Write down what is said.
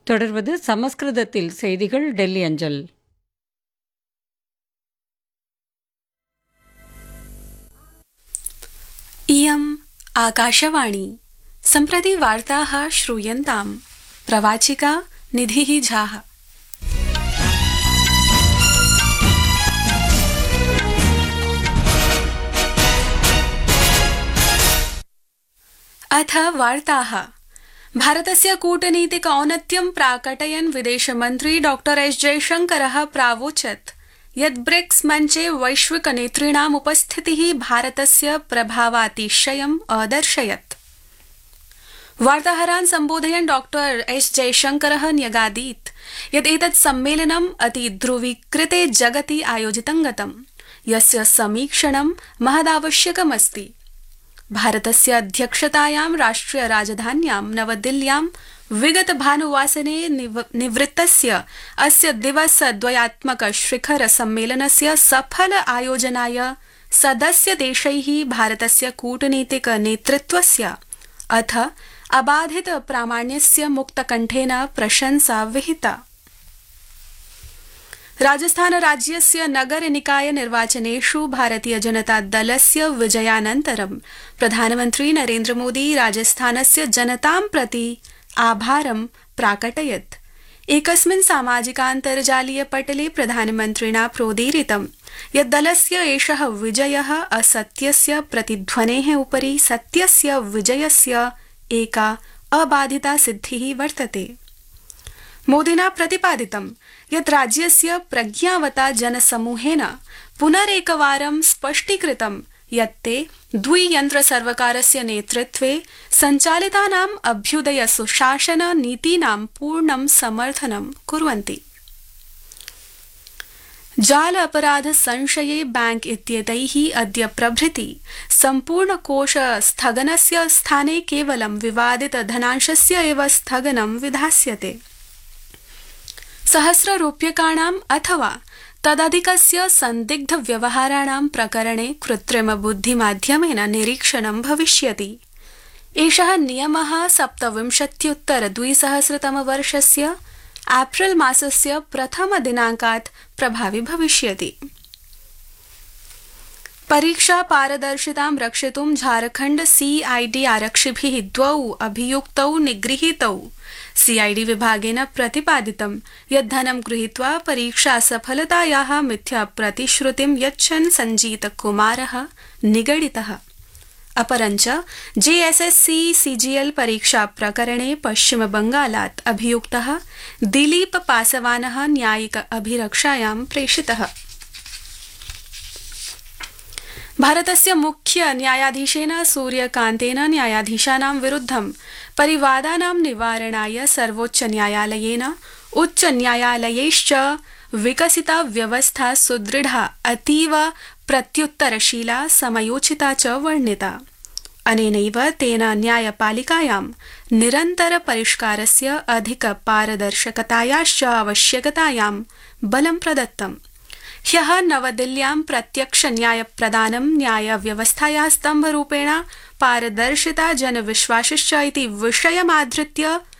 தொடர்வது சமஸ்கிருதத்தில் செய்திகள் டெல்லி அஞ்சல். इयम् आकाशवाणी सम्प्रति वार्ताः श्रूयन्ताम्. प्रवाचिका निधिः झाः. अथ वार्ताः. भारतस्य कूटनीतिक औन्नत्यं प्राकटयन् विदेशमन्त्री डॉक्टर एस जयशंकरः प्रावोचत् यत् ब्रिक्स मञ्चे वैश्विक नेतॄणाम् उपस्थितिः भारतस्य प्रभावातिशयम् अदर्शयत्. वार्ताहरान् सम्बोधयन् डॉक्टर एस जयशंकरः न्यगादीत् यत् एतत् सम्मेलनम् अतिध्रुवीकृते जगति आयोजितं गतम्, यस्य समीक्षणं महदावश्यकमस्ति. भारतस्य अध्यक्षतायां राष्ट्रिय राजधान्यां नवदिल्ल्यां विगत भानुवासरे निवृत्तस्य अस्य दिवसद्वयात्मक शिखर सम्मेलनस्य सफल आयोजनाय सदस्य देशैः भारतस्य कूटनीतिक नेतृत्वस्य अथ अबाधित प्रामाण्यस्य मुक्तकण्ठेन प्रशंसा विहिता. राजस्थान राज्यस्य नगर निकाय निर्वाचनेषु भारतीय जनता दलस्य विजयानन्तरं प्रधानमन्त्री नरेन्द्र मोदी राजस्थानस्य जनतां प्रति आभारं प्राकटयत्. एकस्मिन् सामाजिकान्तर्जालीय पटले प्रधानमन्त्रिणा प्रोदीरितं यत् दलस्य एषः विजयः असत्यस्य प्रतिध्वनेः उपरि सत्यस्य विजयस्य एका अबाधिता सिद्धिः वर्तते. मोदिना प्रतिपादितं यत् राज्यस्य प्रज्ञावता जनसमूहेन पुनरेकवारं स्पष्टीकृतं यत् ते द्वियन्त्र सर्वकारस्य नेतृत्वे सञ्चालितानाम् अभ्युदय सुशासन नीतीनां पूर्णं समर्थनं कुर्वन्ति. जाल अपराध संशये बैंक इत्येतैः अद्य प्रभृति सम्पूर्ण कोष स्थगनस्य स्थाने केवलं विवादित धनांशस्य एव स्थगनं विधास्यते. सहस्ररूप्यकाणाम् अथवा तदधिकस्य संदिग्ध व्यवहाराणां प्रकरणे कृत्रिम बुद्धिमाध्यमेन निरीक्षणं भविष्यति. एषः नियमः 27-2000 एप्रिल मासस्य प्रथम दिनाङ्कात् प्रभावी भविष्यति. परीक्षा पारदर्शितां रक्षितुं झारखण्ड सीआईडी आरक्षिभिः 2 अभियुक्तौ निगृहीतौ. सीआईडी विभागेन प्रतिपादितं यत् धनं गृहीत्वा परीक्षा सफलतायाः मिथ्या प्रतिश्रुतिं यच्छन् संजीत कुमारः निगडितः. अपरञ्च जेएसएससी सीजीएल परीक्षा प्रकरणे पश्चिम बंगालात् अभियुक्तः दिलीप पासवानः न्यायिक अभिरक्षायां प्रेषितः. भारतस्य मुख्य न्यायाधीशेन सूर्यकान्तेन न्यायाधीशानां विरुद्धं परिवादानां निवारणाय सर्वोच्च न्यायालयेन उच्च न्यायालयैश्च विकसिता व्यवस्था सुदृढा, अतीव प्रत्युत्तरशीला, समयोचिता च वर्णिता. अनेनैव तेन न्यायपालिकायां निरन्तर परिष्कारस्य अधिक पारदर्शकतायाश्च आवश्यकतायां बलं प्रदत्तम्. ह्यः नवदिल्ल्यां प्रत्यक्ष न्यायप्रदानं न्यायव्यवस्थायाः स्तम्भरूपेण पारदर्शिता जनविश्वासश्च इति विषयमाधृत्य